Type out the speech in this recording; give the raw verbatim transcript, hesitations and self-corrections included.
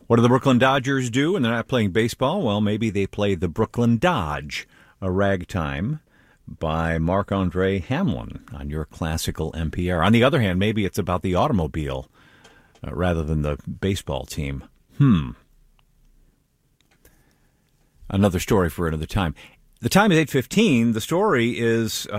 What do the Brooklyn Dodgers do when they're not playing baseball? Well, maybe they play the Brooklyn Dodge, a ragtime by Marc-Andre Hamlin on your classical N P R. On the other hand, maybe it's about the automobile uh, rather than the baseball team. Hmm. Another story for another time. The time is eight fifteen. The story is